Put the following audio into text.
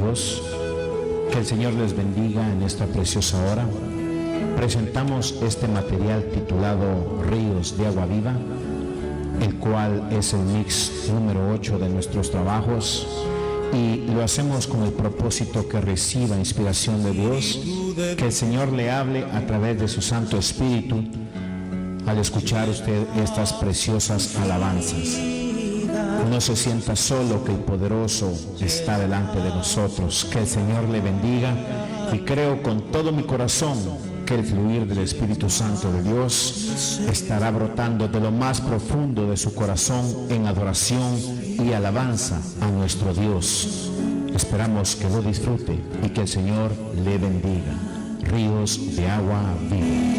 Dios, que el Señor les bendiga en esta preciosa hora. Presentamos este material titulado Ríos de Agua Viva, el cual es el mix número 8 de nuestros trabajos, y lo hacemos con el propósito que reciba inspiración de Dios, que el Señor le hable a través de su Santo Espíritu al escuchar usted estas preciosas alabanzas. No se sienta solo, que el poderoso está delante de nosotros. Que el Señor le bendiga, y creo con todo mi corazón que el fluir del Espíritu Santo de Dios estará brotando de lo más profundo de su corazón en adoración y alabanza a nuestro Dios. Esperamos que lo disfrute y que el Señor le bendiga. Ríos de agua viva.